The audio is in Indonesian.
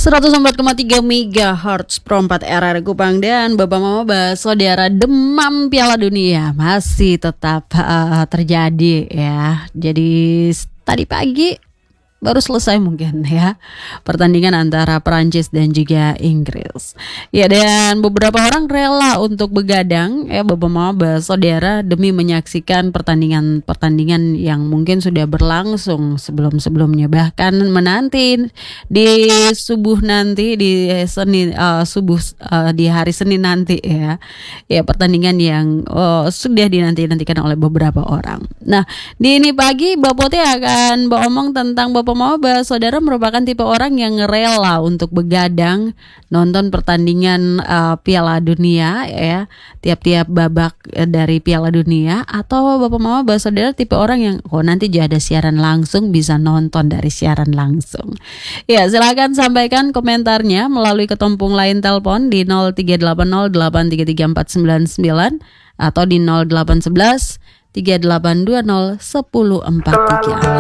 104,3 MHz Pro 4 RRI Kupang. Dan Bapak Mama Saudara, demam Piala Dunia masih tetap terjadi ya. Jadi tadi pagi baru selesai mungkin ya pertandingan antara Perancis dan juga Inggris. Ya, dan beberapa orang rela untuk begadang ya Bapak Mama Saudara demi menyaksikan pertandingan yang mungkin sudah berlangsung sebelum-sebelumnya, bahkan menanti di subuh nanti di Senin di hari Senin nanti ya pertandingan yang sudah dinantikan oleh beberapa orang. Nah, di ini pagi Bapak Putih akan ngomong tentang Bapak Mama Saudara merupakan tipe orang yang rela untuk begadang nonton pertandingan Piala Dunia ya, tiap-tiap babak dari Piala Dunia, atau Bapak Mama Saudara tipe orang yang nanti juga ada siaran langsung, bisa nonton dari siaran langsung. Ya, silakan sampaikan komentarnya melalui ketompung line telepon di 0380833499 atau di 0811 3820 1043.